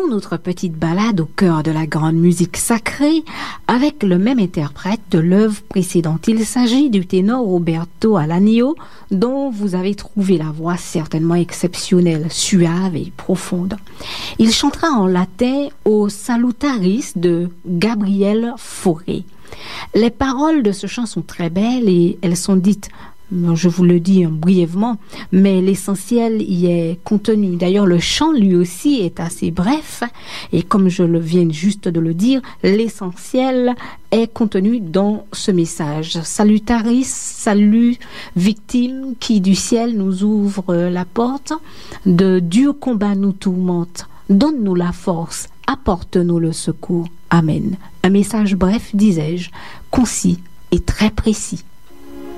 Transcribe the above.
notre petite balade au cœur de la grande musique sacrée avec le même interprète de l'œuvre précédente. Il s'agit du ténor Roberto Alanio, dont vous avez trouvé la voix certainement exceptionnelle, suave et profonde. Il chantera en latin au Salutaris de Gabriel Fauré. Les paroles de ce chant sont très belles et elles sont dites, je vous le dis brièvement, mais l'essentiel y est contenu. D'ailleurs, le chant lui aussi est assez bref et comme je le viens juste de le dire, l'essentiel est contenu dans ce message. Salutaris, salut, victime qui du ciel nous ouvre la porte, de durs combats nous tourmente. Donne-nous la force, apporte-nous le secours. Amen. Un message bref, disais-je, concis et très précis.